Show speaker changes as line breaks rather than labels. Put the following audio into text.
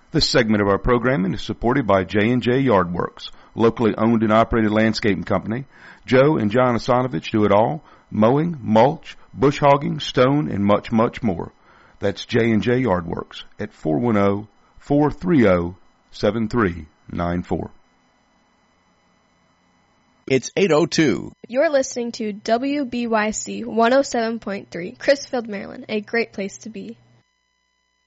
This segment of our programming is supported by J&J Yardworks, locally owned and operated landscaping company. Joe and John Asanovich do it all: mowing, mulch, bush hogging, stone, and much, much more. That's J&J Yardworks at 410-430-7394.
It's 8:02.
You're listening to WBYC 107.3, Crisfield, Maryland, a great place to be.